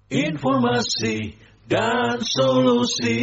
informasi dan solusi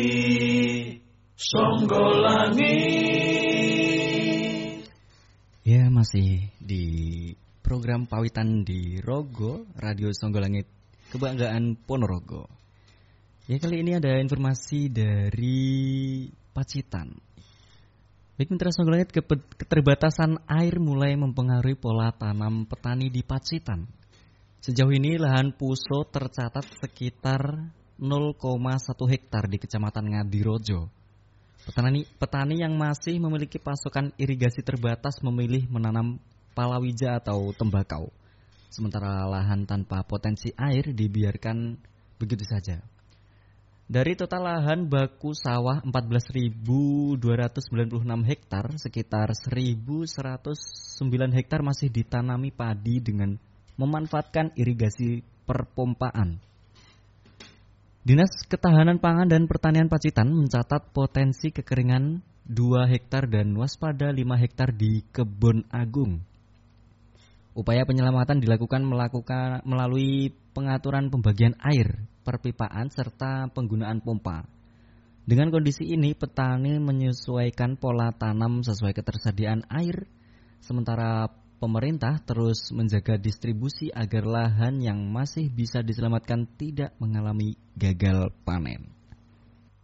Songgolangit. Ya, masih di program Pawitan di Rogo, Radio Songgolangit, Kebanggaan Ponorogo. Ya, kali ini ada informasi dari Pacitan. Baik mitra Songgolangit, keterbatasan air mulai mempengaruhi pola tanam petani di Pacitan. Sejauh ini lahan puso tercatat sekitar 0,1 hektar di Kecamatan Ngadirojo. Petani yang masih memiliki pasokan irigasi terbatas memilih menanam palawija atau tembakau. Sementara lahan tanpa potensi air dibiarkan begitu saja. Dari total lahan baku sawah 14.296 hektar, sekitar 1.109 hektar masih ditanami padi dengan memanfaatkan irigasi perpompaan. Dinas Ketahanan Pangan dan Pertanian Pacitan mencatat potensi kekeringan 2 hektar dan waspada 5 hektar di Kebon Agung. Upaya penyelamatan dilakukan melalui pengaturan pembagian air, perpipaan, serta penggunaan pompa. Dengan kondisi ini, petani menyesuaikan pola tanam sesuai ketersediaan air, sementara pemerintah terus menjaga distribusi agar lahan yang masih bisa diselamatkan tidak mengalami gagal panen.